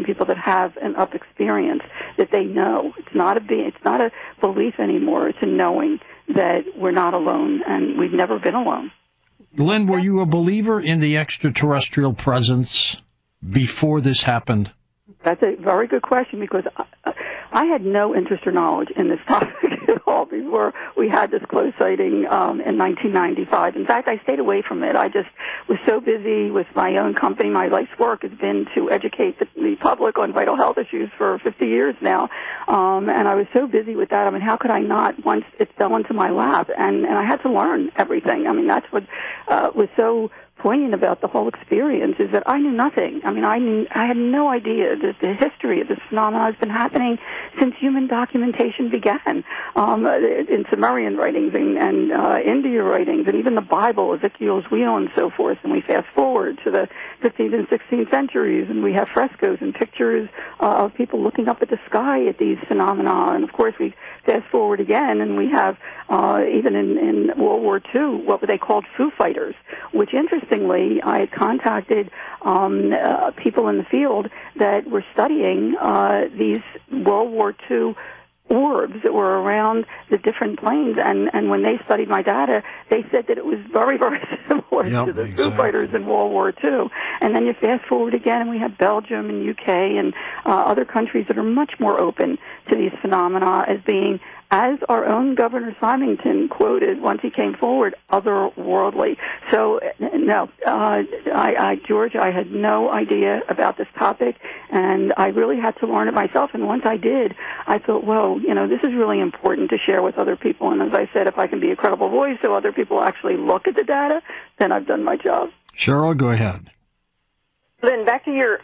people that have an up experience, that they know. It's not a belief anymore. It's a knowing that we're not alone, and we've never been alone. Lynn, were you a believer in the extraterrestrial presence before this happened? That's a very good question, because I had no interest or knowledge in this topic at all before we had this close sighting in 1995. In fact, I stayed away from it. I just was so busy with my own company. My life's work has been to educate the public on vital health issues for 50 years now, and I was so busy with that. I mean, how could I not once it fell into my lap? And I had to learn everything. I mean, that's what was so poignant about the whole experience, is that I knew nothing. I mean, I had no idea that the history of this phenomenon has been happening since human documentation began, in Sumerian writings and India writings, and even the Bible, Ezekiel's wheel, and so forth. And we fast forward to the 15th and 16th centuries, and we have frescoes and pictures of people looking up at the sky at these phenomena. And of course, we fast forward again, and we have even in World War II what they called Foo Fighters, which interestingly I had contacted people in the field that were studying these World War II orbs that were around the different planes, and when they studied my data, they said that it was very, very similar to the Foo Fighters in World War II. And then you fast forward again, and we have Belgium and UK and other countries that are much more open to these phenomena as being, as our own Governor Symington quoted once he came forward, otherworldly. So, no, George, I had no idea about this topic, and I really had to learn it myself. And once I did, I thought, whoa, this is really important to share with other people. And as I said, if I can be a credible voice so other people actually look at the data, then I've done my job. Cheryl, go ahead. Lynn, back to your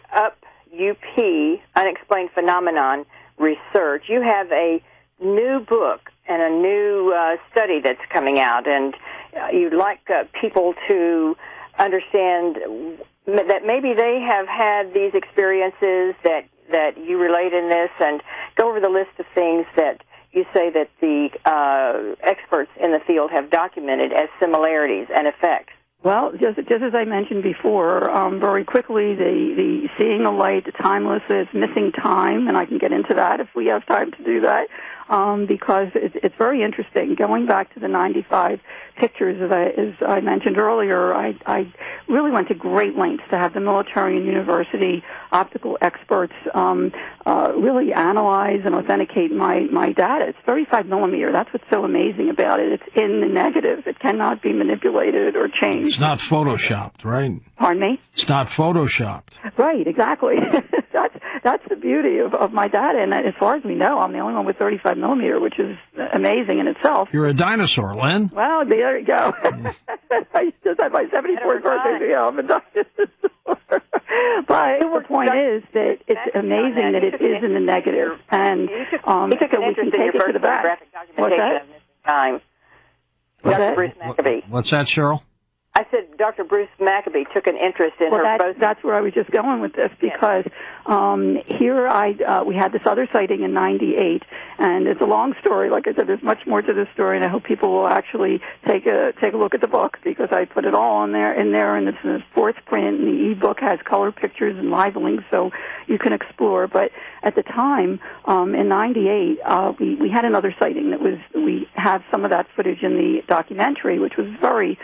UP, Unexplained Phenomenon research. You have a new book and a new study that's coming out, and you'd like people to understand that maybe they have had these experiences that you relate in this, and go over the list of things that you say that the experts in the field have documented as similarities and effects. Well, just as I mentioned before, very quickly, the seeing the light, the timelessness, missing time, and I can get into that if we have time to do that, because it's very interesting. Going back to the 95 pictures, as I mentioned earlier, I really went to great lengths to have the military and university optical experts really analyze and authenticate my data. It's 35 millimeter. That's what's so amazing about it. It's in the negative. It cannot be manipulated or changed. It's not photoshopped, right? Pardon me? It's not photoshopped. Right, exactly. That's the beauty of my data, and as far as we know, I'm the only one with 35 millimeter, which is amazing in itself. You're a dinosaur, Lynn. Well, there you go. I just had my 74th birthday, so yeah, I'm a dinosaur. But the point is that it's amazing that it is in the negative, and so we can take it to the back. What's that? Dr. Bruce Maccabee. What's that, Cheryl? I said Dr. Bruce Maccabee took an interest in her. That's where I was just going with this, because here we had this other sighting in '98, and it's a long story. Like I said, there's much more to this story, and I hope people will actually take a look at the book, because I put it all in there, and it's in the fourth print, and the e-book has color pictures and live links, so you can explore. But at the time, in '98, we had another sighting we have some of that footage in the documentary, which was very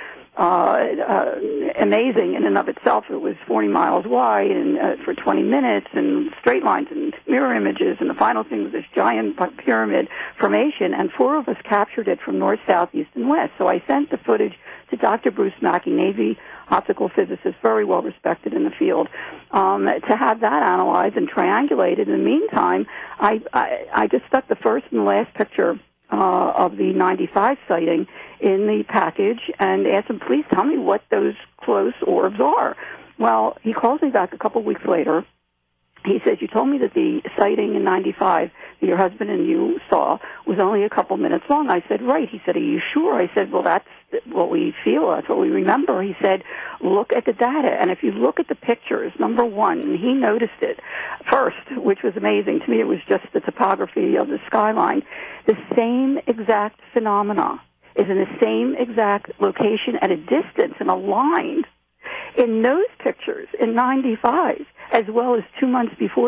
amazing in and of itself. It was 40 miles wide and for 20 minutes, and straight lines and mirror images, and the final thing was this giant pyramid formation, and four of us captured it from north, south, east, and west. So I sent the footage to Dr. Bruce Mackey, Navy optical physicist, very well respected in the field, to have that analyzed and triangulated. In the meantime, I just stuck the first and the last picture of the 95 sighting in the package and asked him, please tell me what those close orbs are. Well, he calls me back a couple weeks later. He says, you told me that the sighting in 95 that your husband and you saw was only a couple minutes long. I said, right. He said, are you sure? I said, well, that's what we feel. That's what we remember. He said, look at the data. And if you look at the pictures, number one, and he noticed it first, which was amazing. To me, it was just the topography of the skyline. The same exact phenomena is in the same exact location at a distance and aligned in those pictures in 95, as well as 2 months before